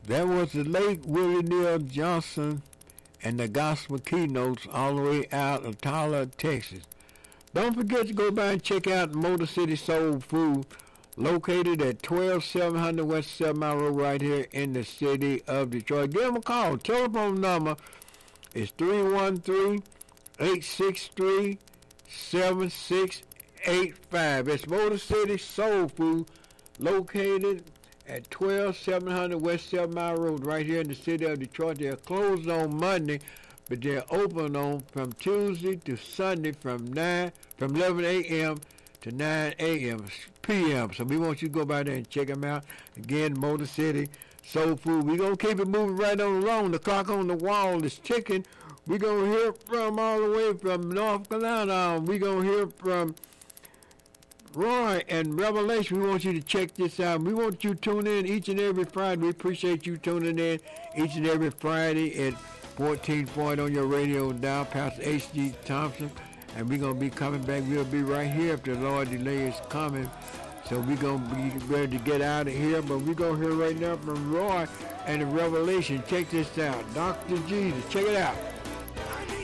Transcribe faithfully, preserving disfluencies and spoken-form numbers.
That was the late Willie Neal Johnson and the gospel keynotes all the way out of Tyler, Texas. Don't forget to go by and check out Motor City Soul Food, located at twelve seven hundred West seven Mile Road right here in the city of Detroit. Give them a call. Telephone number is three one three, eight six three, seven six eight five. It's Motor City Soul Food, located at twelve seven hundred West seven Mile Road right here in the city of Detroit. They're closed on Monday, but they're open on from Tuesday to Sunday from nine from eleven a.m. to nine a.m. p m. So we want you to go by there and check them out. Again, Motor City Soul Food. We're going to keep it moving right on along. The clock on the wall is ticking. We're going to hear from all the way from North Carolina. We're going to hear from Roy and Revelation. We want you to check this out. We want you to tune in each and every Friday. We appreciate you tuning in each and every Friday at fourteen forty on your radio dial. Pastor H G Thompson. And we're going to be coming back. We'll be right here if the Lord delay is coming. So we're going to be ready to get out of here. But we're going to hear right now from Roy and the Revelation. Check this out. Doctor Jesus. Check it out.